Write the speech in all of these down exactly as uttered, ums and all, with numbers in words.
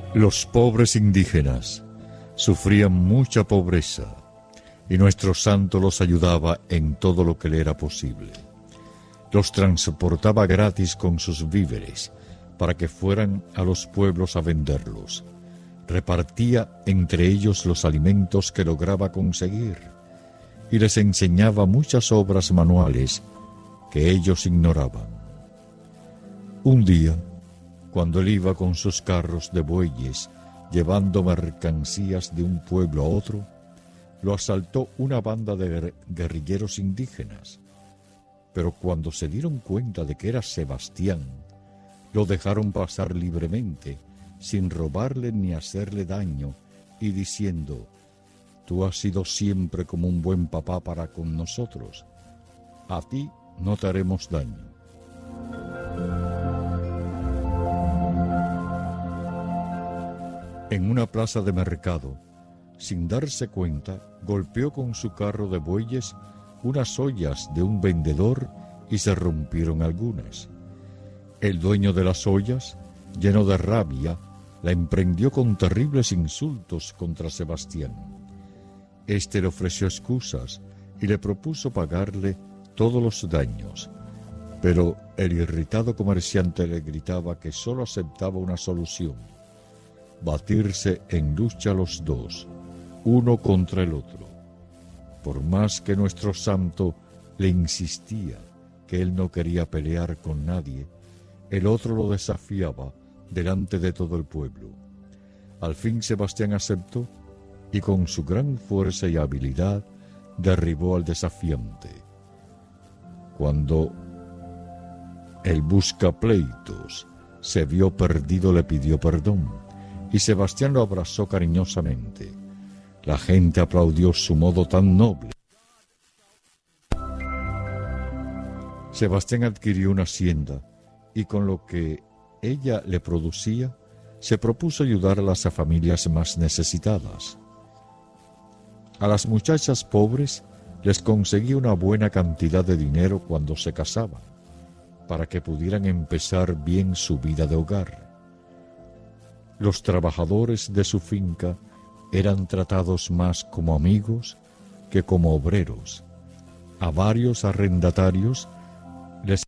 Los pobres indígenas sufrían mucha pobreza y nuestro santo los ayudaba en todo lo que le era posible. Los transportaba gratis con sus víveres para que fueran a los pueblos a venderlos. Repartía entre ellos los alimentos que lograba conseguir y les enseñaba muchas obras manuales que ellos ignoraban. Un día, cuando él iba con sus carros de bueyes llevando mercancías de un pueblo a otro, lo asaltó una banda de guerrilleros indígenas. Pero cuando se dieron cuenta de que era Sebastián, lo dejaron pasar libremente, sin robarle ni hacerle daño, y diciendo: «Tú has sido siempre como un buen papá para con nosotros. A ti no te haremos daño». En una plaza de mercado, sin darse cuenta, golpeó con su carro de bueyes unas ollas de un vendedor y se rompieron algunas. El dueño de las ollas, lleno de rabia, la emprendió con terribles insultos contra Sebastián. Este le ofreció excusas y le propuso pagarle todos los daños, pero el irritado comerciante le gritaba que solo aceptaba una solución: batirse en lucha los dos, uno contra el otro. Por más que nuestro santo le insistía que él no quería pelear con nadie, el otro lo desafiaba delante de todo el pueblo. Al fin Sebastián aceptó y con su gran fuerza y habilidad derribó al desafiante. Cuando el buscapleitos se vio perdido, le pidió perdón y Sebastián lo abrazó cariñosamente. La gente aplaudió su modo tan noble. Sebastián adquirió una hacienda y con lo que ella le producía, se propuso ayudar a las familias más necesitadas. A las muchachas pobres les conseguía una buena cantidad de dinero cuando se casaban, para que pudieran empezar bien su vida de hogar. Los trabajadores de su finca eran tratados más como amigos que como obreros. A varios arrendatarios les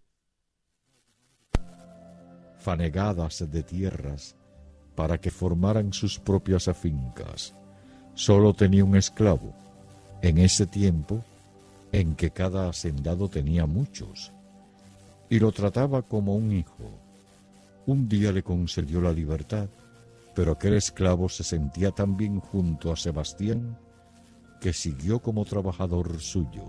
fanegadas de tierras para que formaran sus propias fincas. Solo tenía un esclavo, en ese tiempo en que cada hacendado tenía muchos, y lo trataba como un hijo. Un día le concedió la libertad, pero aquel esclavo se sentía tan bien junto a Sebastián que siguió como trabajador suyo.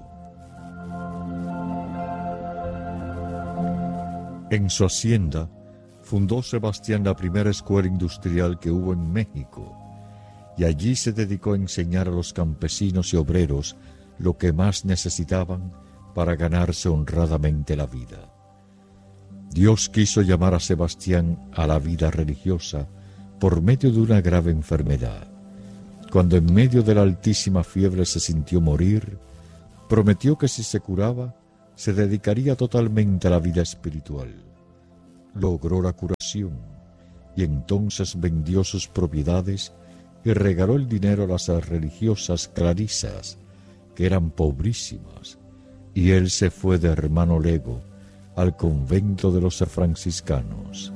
En su hacienda fundó Sebastián la primera escuela industrial que hubo en México, y allí se dedicó a enseñar a los campesinos y obreros lo que más necesitaban para ganarse honradamente la vida. Dios quiso llamar a Sebastián a la vida religiosa por medio de una grave enfermedad. Cuando en medio de la altísima fiebre se sintió morir, prometió que si se curaba, se dedicaría totalmente a la vida espiritual. Logró la curación y entonces vendió sus propiedades y regaló el dinero a las religiosas clarisas, que eran pobrísimas, y él se fue de hermano lego al convento de los franciscanos.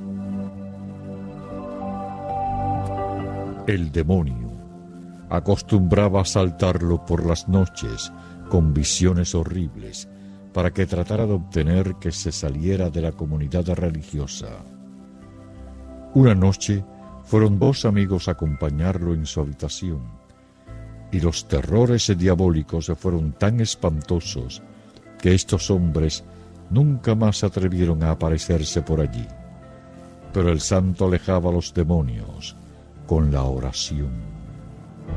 El demonio acostumbraba a asaltarlo por las noches con visiones horribles para que tratara de obtener que se saliera de la comunidad religiosa. Una noche fueron dos amigos a acompañarlo en su habitación, y los terrores diabólicos fueron tan espantosos que estos hombres nunca más se atrevieron a aparecerse por allí. Pero el santo alejaba a los demonios con la oración.